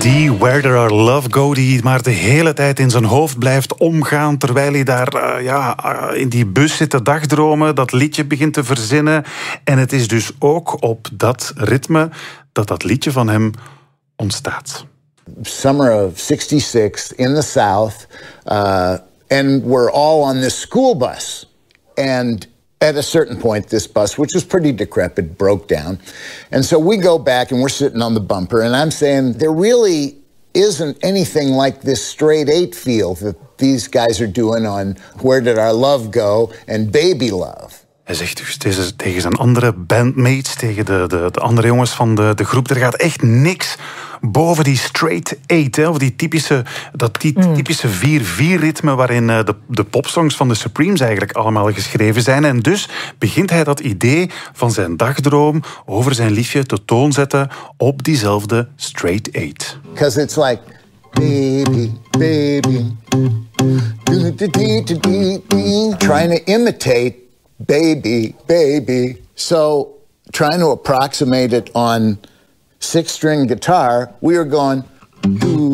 Die Where There Are Love Go, die maar de hele tijd in zijn hoofd blijft omgaan, terwijl hij daar in die bus zit te dagdromen, dat liedje begint te verzinnen. En het is dus ook op dat ritme dat liedje van hem ontstaat. Summer of '66 in the South, and we're all on this school bus. And at a certain point, this bus, which was pretty decrepit, broke down. And so we go back and we're sitting on the bumper, and I'm saying there really isn't anything like this straight eight feel that these guys are doing on Where Did Our Love Go and Baby Love. Hij zegt dus tegen zijn andere bandmates, tegen de andere jongens van de groep, er gaat echt niks boven die straight eight, hè, of die typische 4/4-ritme waarin de popsongs van de Supremes eigenlijk allemaal geschreven zijn. En dus begint hij dat idee van zijn dagdroom over zijn liefje te toonzetten op diezelfde straight eight. Because it's like, baby, baby, trying to imitate baby, baby. So trying to approximate it on 6-string guitar, we were going,